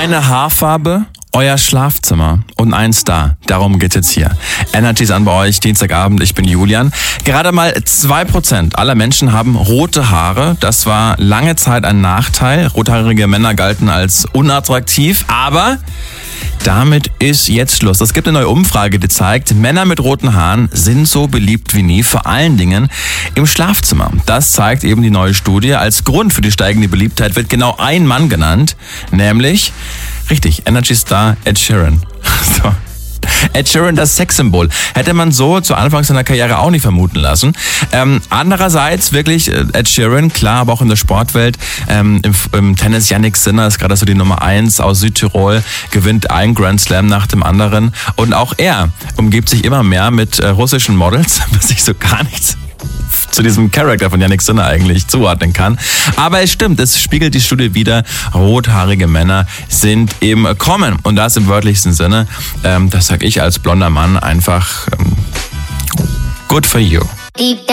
Meine Haarfarbe, euer Schlafzimmer und ein Star. Darum geht's jetzt hier. Energy ist an bei euch, Dienstagabend, ich bin Julian. Gerade mal 2% aller Menschen haben rote Haare. Das war lange Zeit ein Nachteil. Rothaarige Männer galten als unattraktiv, aber damit ist jetzt Schluss. Es gibt eine neue Umfrage, die zeigt, Männer mit roten Haaren sind so beliebt wie nie, vor allen Dingen im Schlafzimmer. Das zeigt eben die neue Studie. Als Grund für die steigende Beliebtheit wird genau ein Mann genannt, nämlich, richtig, Energy-Star Ed Sheeran. So. Ed Sheeran, das Sexsymbol. Hätte man so zu Anfang seiner Karriere auch nicht vermuten lassen. Andererseits wirklich Ed Sheeran, klar, aber auch in der Sportwelt. Im Tennis Jannik Sinner ist gerade so die Nummer 1 aus Südtirol, gewinnt einen Grand Slam nach dem anderen. Und auch er umgibt sich immer mehr mit russischen Models, was ich so gar nichts zu diesem Charakter von Jannik Sinner eigentlich zuordnen kann. Aber es stimmt, es spiegelt die Studie wider, rothaarige Männer sind im Kommen. Und das im wörtlichsten Sinne. Das sag ich als blonder Mann einfach good for you.